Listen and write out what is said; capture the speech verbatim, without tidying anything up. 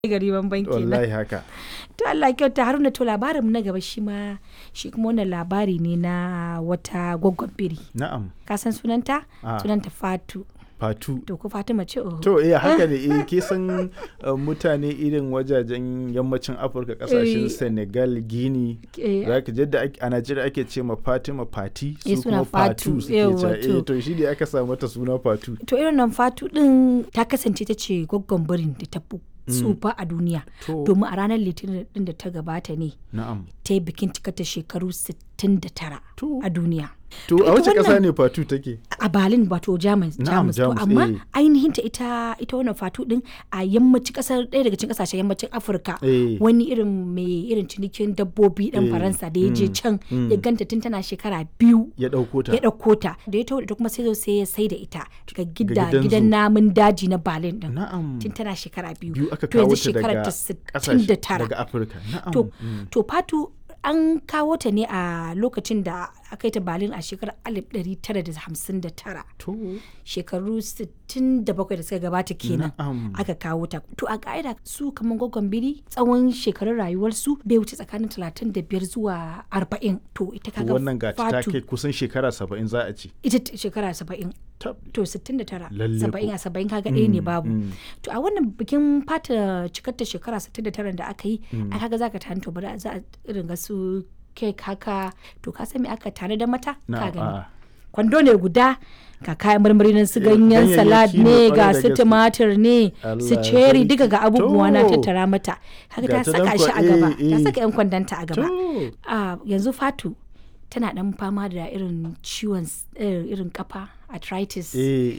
gari banban kenan. Wallahi haka. To Allah kyauta Haruna, to labarin mu na gaba shi ma shi kuma wannan labari ne na wata gwaggon biri. Na'am. Ka san sunanta? Ah. Sunanta Fatu. Fatu. To ko Fatima ce oho. To eh haka ne eh ke san uh, mutane irin wajajen yammacin Afirka kasashen Eh. Senegal, Guinea, Eh. zaka jadda ake- a Najeriya ake ce ma Fatima Fati Eh, su suna kuma Fatu Fatu. suke Yawwa, cewa to. eh to shi ne aka sa mata suna Fatu. To irin nan Fatu din ta kasance ta ce gwaggon birin da ta fi tsufa a duniya. To. Domin a ranar Litinin din da ta gabata ne Na'am. ta yi bikin cikata shekaru sittin da tara To. a duniya. To To a ita wace ƙasa wannan- ne Fatu take? A Berlin wato Jamus. Na'am, Jamus. To Jamus, amma eh. ainihin ta ita ita wannan Fatu din a yammacin kasar ɗaya daga cikin kasashen yammacin Afirka. Eh. Wani irin mai irin cinikin dabbobi dan Eh, Faransa da ya je mm, can mm. ya ganta tun tana shekara biyu. Ya ɗauko ta. Ya ɗauko ta da ya taho da ita kuma sai zo sai ya sai da ita ga gida gidan gidan zoo. namun daji na Berlin din. Na'am. Tun tana shekara biyu. Biyu aka To kawo yanzu ta shekarar daga ta ƙasashe sittin da tara. daga Afirka. Na'am. To, Mm. to Fatu an kawo ta ne a lokacin da aka yi ta Berlin a shekarar alif ɗari tara da hamsin da tara. To. Shekaru sittin da bakwai da suka gabata kenan Na'am. aka kawo ta. To a ka'ida su kamar gwaggon biri tsawon shekarun rayuwarsu bai wuce tsakanin talatin da biyar zuwa arba'in. To ita To kaga wannan gata ta Fatu kai kusan shekara saba'in za a ci. ita t- shekara saba'in. Tab. To sittin da tara, Lalle saba'in ko. a saba'in kaga ɗaya ne Mm, babu. mm. To a wannan bikin fata cikar ta shekara sittin da tara da aka yi, ai kaga zaka tani to bari a- za a irin ga su kek haka, to ka san me aka tare da mata? Ka Na'am. gani. a'a. Kwando ne guda ga kayan marmari nan su Eh, ganyen ganyayyaki salad ne ne kwarai ga da su gaske. tumatir ne su Allah ceri sarki. duka ga abubuwa na To. tattara mata. Haka Ga ta ta saka nan shi kwa- a gaba, eh, ta eh. saka yan kwandanta a gaba. To. a yanzu Fatu tana dan fama da irin ciwon s- eh, irin kafa arthritis Eh,